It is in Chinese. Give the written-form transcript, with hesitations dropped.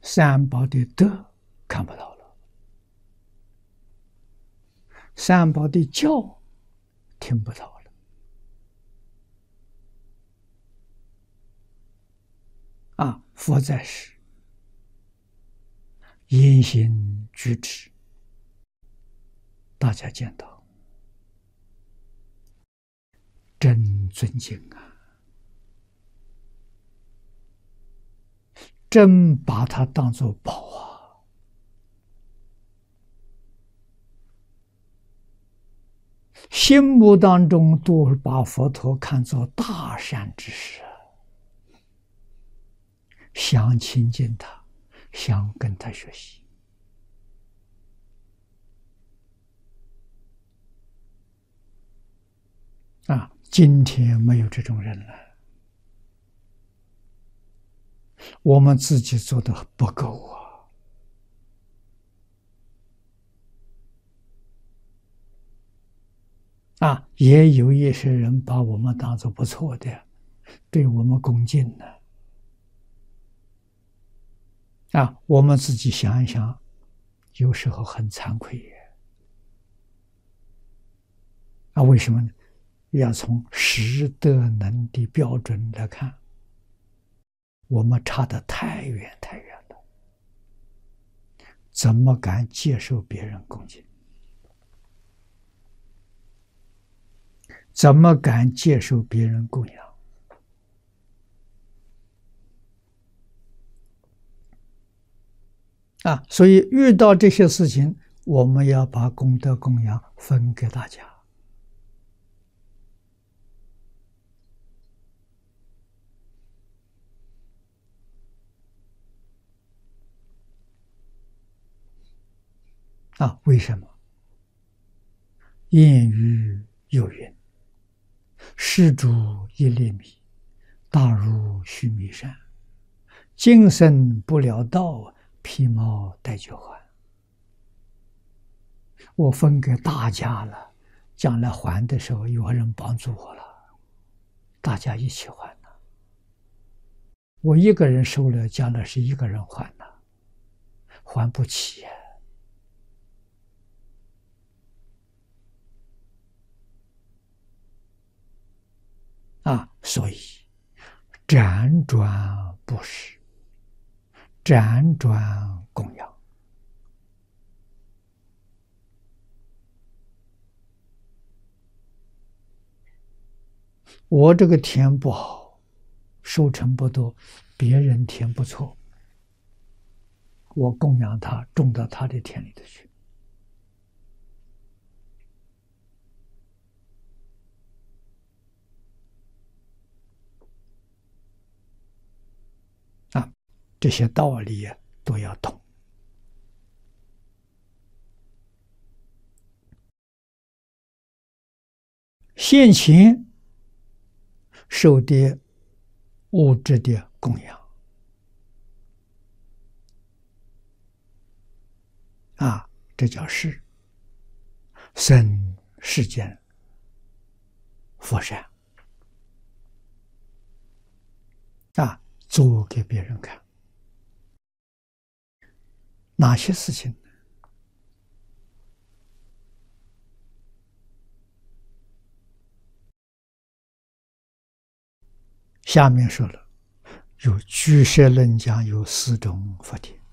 三宝的德看不到了，三宝的教听不到了。佛在世，言行举止，大家见到真尊敬啊，真把它当作宝啊！心目当中都把佛陀看作大善之事，想亲近他，想跟他学习。今天没有这种人了，我们自己做的不够也有一些人把我们当作不错的，对我们恭敬的。我们自己想一想，有时候很惭愧耶。为什么呢？要从识德能的标准来看，我们差得太远太远了，怎么敢接受别人恭敬？怎么敢接受别人供养？所以遇到这些事情，我们要把功德供养分给大家。为什么？谚语有云：施主一粒米，大如须弥山。今生不了道，披毛戴角还。我分给大家了，将来还的时候有人帮助我了，大家一起还了。我一个人收了，将来是一个人还了，还不起所以辗转布施，辗转供养。我这个田不好，收成不多，别人田不错，我供养他，种到他的田里头去。这些道理都要懂。现前受的物质的供养这叫施，生世间佛善做给别人看。哪些事情？下面说了，有俱舍论讲有4种佛典。